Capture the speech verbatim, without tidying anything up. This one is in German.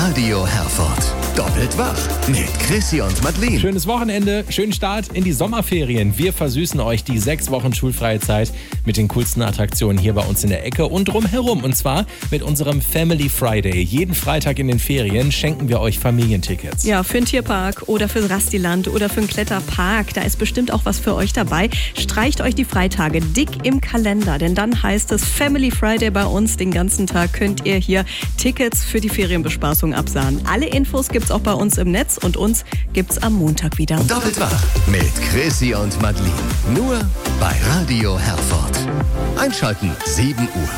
Radio Herford. Doppelt wach mit Chrissy und Madeleine. Schönes Wochenende, schönen Start in die Sommerferien. Wir versüßen euch die sechs Wochen schulfreie Zeit mit den coolsten Attraktionen hier bei uns in der Ecke und drumherum. Und zwar mit unserem Family Friday. Jeden Freitag in den Ferien schenken wir euch Familientickets. Ja, für einen Tierpark oder für Rastiland oder für einen Kletterpark. Da ist bestimmt auch was für euch dabei. Streicht euch die Freitage dick im Kalender, denn dann heißt es Family Friday bei uns. Den ganzen Tag könnt ihr hier Tickets für die Ferienbespaßung absahen. Alle Infos gibt's auch bei uns im Netz und uns gibt's am Montag wieder. Doppelt wach mit Chrissy und Madeleine. Nur bei Radio Herford. Einschalten, sieben Uhr.